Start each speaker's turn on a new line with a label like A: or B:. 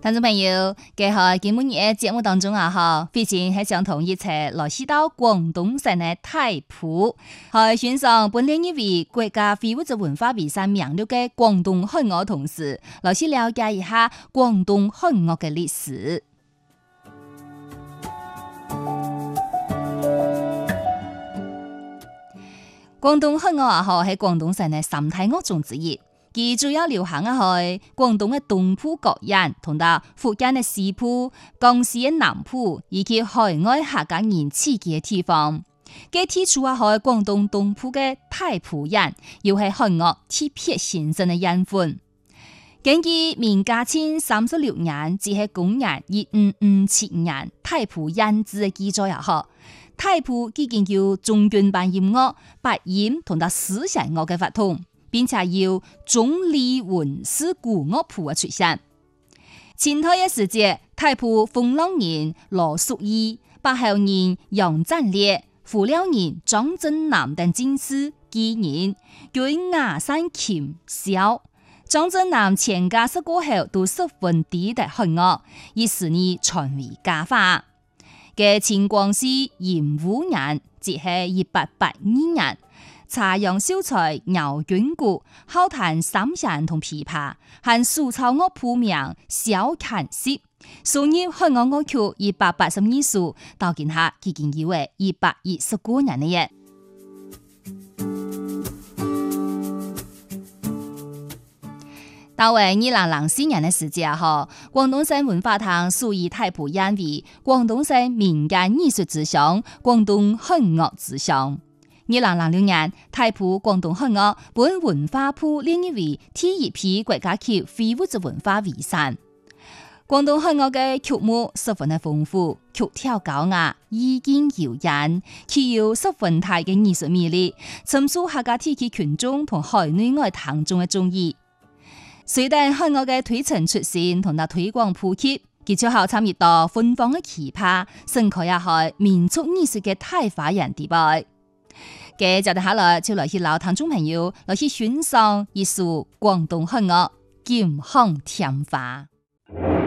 A: 聽眾朋友，喺今日嘅節目當中非常係想同一齊來知道廣東省嘅太埔，喺選上本年一為國家非物質文化遺產名錄嘅廣東漢樂同時，來去了解一下廣東漢樂嘅歷史。廣東漢樂係廣東省嘅三大樂種之一。佢主要流行係廣東嘅東埔角人，同到福建嘅西埔、江西嘅南埔，以及海外客家人聚集嘅地方。佢提出係廣東東埔嘅太埔人，又係漢樂特別形成嘅養分。根據明嘉靖36年，即係公元1557年，太埔縣志嘅記載太埔已經有中原版音樂、八音同到思想樂嘅發通。並且有中立文史古樂譜嘅出現。清代嘅時節，太埔風浪人羅淑儀、白喉人楊占烈、輔料人張振南等進士幾人，據雅山琴簫。張振南全家失過後，都十分地的漢樂，以使你傳為佳話。嘅清光緒延武年，即係1882年。茶陽秀才姚雲谷好彈三絃同琵琶，和蘇草樂譜名小砍詩，屬於漢樂樂曲182首，到今下已經有119年的嘢。到為2004年的時節廣東省文化廳屬於太埔縣為廣東省民間藝術之鄉、廣東漢樂之鄉。2006年，太埔廣東漢樂本文化部列入為第一批國家級非物質文化遺產。廣東漢樂嘅曲目十分的豐富，曲調高雅，意境悠然，具有十分大嘅藝術魅力，深受客家地區群眾同海內外聽眾嘅中意。隨着漢樂嘅推陳出新同埋推廣普及，佢最後參與到芬芳嘅奇葩，甚可以係民族藝術嘅大發揚地位。嘅就係下來就來去老聽眾朋友來去欣賞一首廣東漢樂《金巷添花》。